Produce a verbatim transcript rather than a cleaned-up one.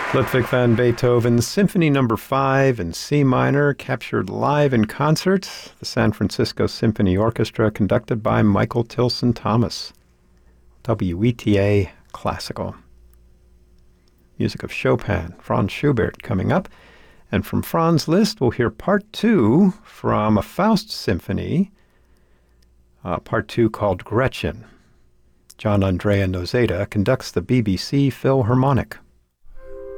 Ludwig van Beethoven, Symphony Number Five in C minor, captured live in concert, the San Francisco Symphony Orchestra, conducted by Michael Tilson Thomas. W E T A Classical. Music of Chopin, Franz Schubert coming up. And from Franz Liszt, we'll hear part two from a Faust symphony, uh, part two called Gretchen. John Andrea Nozeda conducts the B B C Philharmonic.